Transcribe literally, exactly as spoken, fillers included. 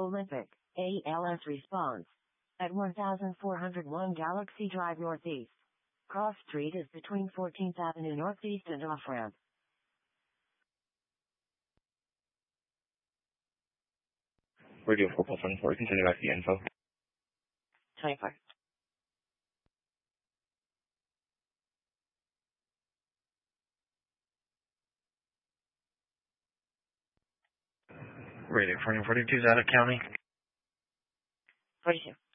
Olympic, A L S response. At one thousand four hundred one Galaxy Drive Northeast. Cross Street is between fourteenth Avenue Northeast and off-ramp. Radio four plus one four, continue back the info. twenty-four. Radio four forty-two, Zadok County. forty-two.